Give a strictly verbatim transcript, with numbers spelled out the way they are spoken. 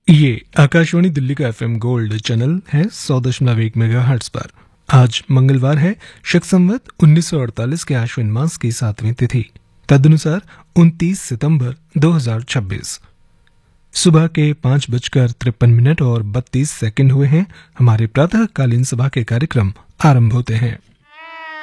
ये आकाशवाणी दिल्ली का FM gold channel है सौ दशमलव एक मेगा हर्ट्ज पर। आज मंगलवार है, शक संवत उन्नीस सौ अड़तालीस के आश्विन मास की सातवीं तिथि, तदनुसार उनतीस सितंबर दो हजार छब्बीस। सुबह के पांच बजकर तिरपन मिनट और बत्तीस सेकंड हुए हैं। हमारे प्रातःकालीन सभा के कार्यक्रम आरंभ होते हैं।